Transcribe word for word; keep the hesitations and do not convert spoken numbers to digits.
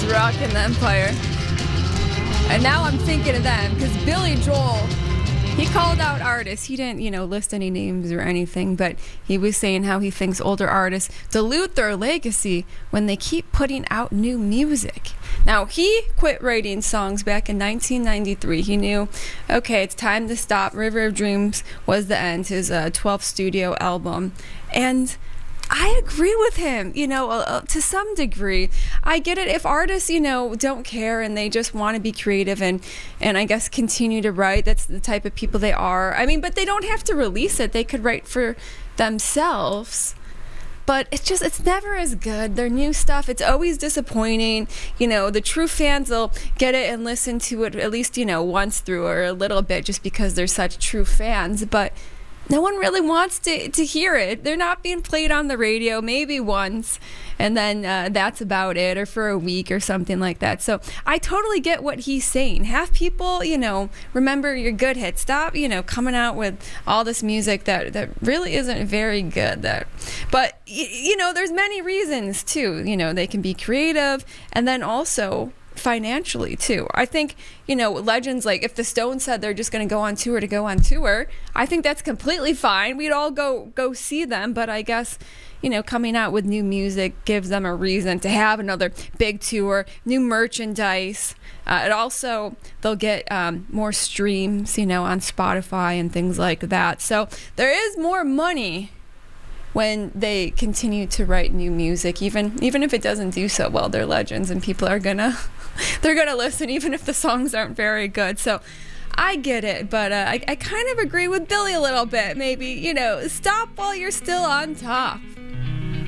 rocking the Empire. And now I'm thinking of them, because Billy Joel, he called out artists. He didn't, you know, list any names or anything, but he was saying how he thinks older artists dilute their legacy when they keep putting out new music. Now, he quit writing songs back in nineteen ninety-three. He knew, okay, it's time to stop. River of Dreams was the end, his uh, twelfth studio album. And I agree with him, you know, uh, to some degree. I get it. If artists, you know, don't care and they just want to be creative and, and I guess continue to write, that's the type of people they are. I mean, but they don't have to release it. They could write for themselves. But it's just, it's never as good. Their new stuff, it's always disappointing. You know, the true fans will get it and listen to it at least, you know, once through or a little bit just because they're such true fans. But no one really wants to, to hear it. They're not being played on the radio, maybe once, and then uh, that's about it, or for a week or something like that. So I totally get what he's saying. Have people, you know, remember your good hits. Stop, you know, coming out with all this music that, that really isn't very good. That, but, you know, there's many reasons, too. You know, they can be creative, and then also financially too. I think, you know, legends, like if the Stones said they're just going to go on tour to go on tour, I think that's completely fine. We'd all go go see them, but I guess, you know, coming out with new music gives them a reason to have another big tour, new merchandise. Uh, it also, they'll get um, more streams, you know, on Spotify and things like that. So there is more money when they continue to write new music, even even if it doesn't do so well. They're legends and people are gonna they're gonna listen even if the songs aren't very good. So I get it, but uh, I, I kind of agree with Billy a little bit. Maybe, you know, stop while you're still on top.